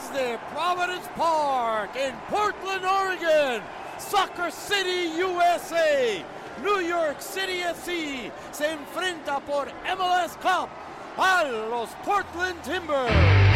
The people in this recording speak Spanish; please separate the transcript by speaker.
Speaker 1: Desde Providence Park en Portland, Oregon, Soccer City, USA, New York City FC se enfrenta por MLS Cup a los Portland Timbers.